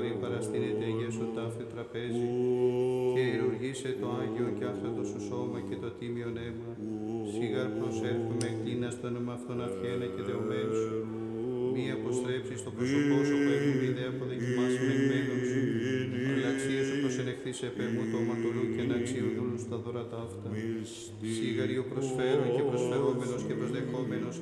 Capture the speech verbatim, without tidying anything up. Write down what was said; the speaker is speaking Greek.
παρή παραστήνεται Αγία σου τάφη τραπέζι και ηρωργήσε το Άγιο και άφθατο σου σώμα και το τίμιον αίμα. Σίγαρ προσέρχομαι κλίνας το όνομα αυτόν αρχένα και δεωμένου σου. Μη αποστρέψεις το πρόσωπό σου που έχουν ιδέα από δοκιμάσιμο εκμένων σου. Αλλά αξία σου προσελεχθείς επέ μου το οματολού και να αξιοδούλου στα δώρα ταύτα. Σίγαρη ο προσφέρον και προσφερόμενος και προσδεχόμενος